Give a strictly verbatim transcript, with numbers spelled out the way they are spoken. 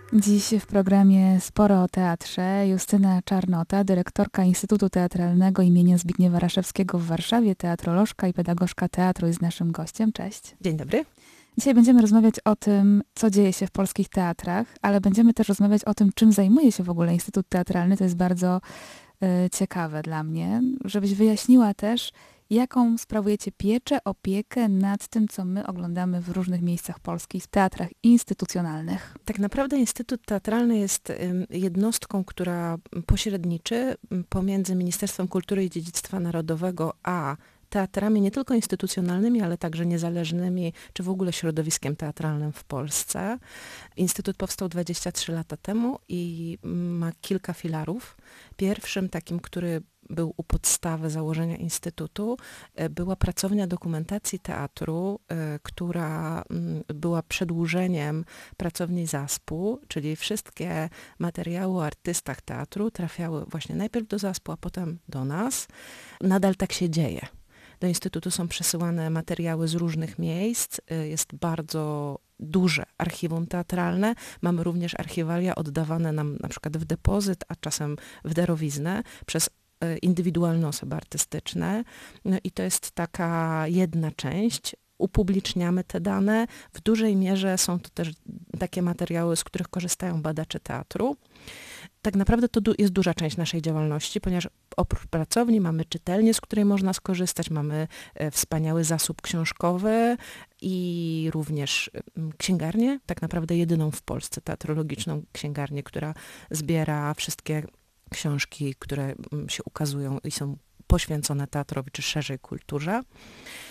Dziś w programie sporo o teatrze. Justyna Czarnota, dyrektorka Instytutu Teatralnego imienia Zbigniewa Raszewskiego w Warszawie, teatrolożka i pedagogzka teatru jest naszym gościem. Cześć. Dzień dobry. Dzisiaj będziemy rozmawiać o tym, co dzieje się w polskich teatrach, ale będziemy też rozmawiać o tym, czym zajmuje się w ogóle Instytut Teatralny. To jest bardzo y, ciekawe dla mnie, żebyś wyjaśniła też, jaką sprawujecie pieczę, opiekę nad tym, co my oglądamy w różnych miejscach Polski, w teatrach instytucjonalnych. Tak naprawdę Instytut Teatralny jest ym, jednostką, która pośredniczy pomiędzy Ministerstwem Kultury i Dziedzictwa Narodowego a teatrami nie tylko instytucjonalnymi, ale także niezależnymi, czy w ogóle środowiskiem teatralnym w Polsce. Instytut powstał dwadzieścia trzy lata temu i ma kilka filarów. Pierwszym takim, który był u podstawy założenia Instytutu, była pracownia dokumentacji teatru, która była przedłużeniem pracowni Zaspu, czyli wszystkie materiały o artystach teatru trafiały właśnie najpierw do Zaspu, a potem do nas. Nadal tak się dzieje. Do Instytutu są przesyłane materiały z różnych miejsc. Jest bardzo duże archiwum teatralne. Mamy również archiwalia oddawane nam na przykład w depozyt, a czasem w darowiznę przez indywidualne osoby artystyczne. No i to jest taka jedna część. Upubliczniamy te dane. W dużej mierze są to też takie materiały, z których korzystają badacze teatru. Tak naprawdę to jest duża część naszej działalności, ponieważ oprócz pracowni mamy czytelnię, z której można skorzystać, mamy wspaniały zasób książkowy i również księgarnię, tak naprawdę jedyną w Polsce teatrologiczną księgarnię, która zbiera wszystkie książki, które się ukazują i są poświęcone teatrowi, czy szerzej kulturze.